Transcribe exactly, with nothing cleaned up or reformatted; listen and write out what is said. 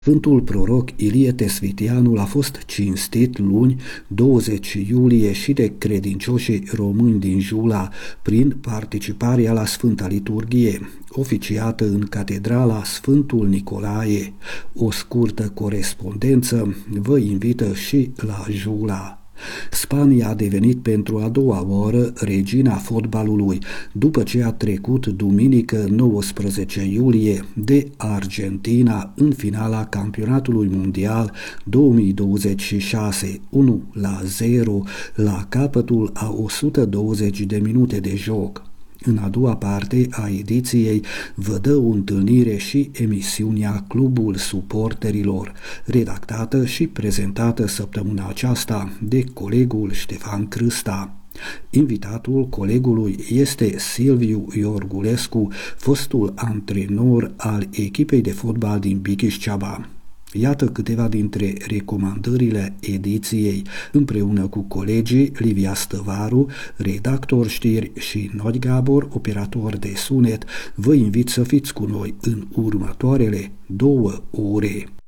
Sfântul proroc Ilie Tesvitianul a fost cinstit luni, douăzeci iulie, și de credincioșii români din Jula prin participarea la Sfânta Liturghie, oficiată în Catedrala Sfântul Nicolae. O scurtă corespondență vă invită și la Jula. Spania a devenit pentru a doua oară regina fotbalului, după ce a trecut duminică nouăsprezece iulie de Argentina în finala campionatului mondial două mii douăzeci și șase, unu la zero, la capătul a o sută douăzeci de minute de joc. În a doua parte a ediției vă dă o întâlnire și emisiunea Clubul Suporterilor, redactată și prezentată săptămâna aceasta de colegul Ștefan Crâsta. Invitatul colegului este Silviu Iorgulescu, fostul antrenor al echipei de fotbal din Bighiș-Ceaba. Iată câteva dintre recomandările ediției, împreună cu colegii Livia Stăvaru, redactor știri, și Nod Gabor, operator de sunet. Vă invit să fiți cu noi în următoarele două ore.